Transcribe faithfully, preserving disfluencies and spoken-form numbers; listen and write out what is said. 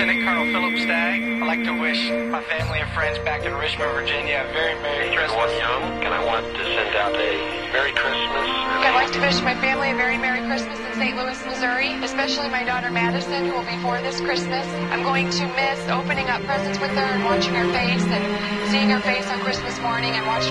Lieutenant Colonel Philip Stagg. I'd like to wish my family and friends back in Richmond, Virginia, a very Merry Christmas. One Young, and I want to send out a Merry Christmas. I'd like to wish my family a very Merry Christmas in Saint Louis, Missouri, especially my daughter Madison, who will be four this Christmas. I'm going to miss opening up presents with her and watching her face and seeing her face on Christmas morning and watching